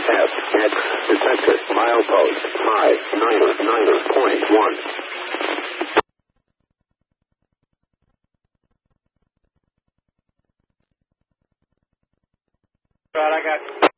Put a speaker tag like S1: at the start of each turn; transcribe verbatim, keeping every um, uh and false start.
S1: F X detected. Milepost five niner niner point one.
S2: Right, I got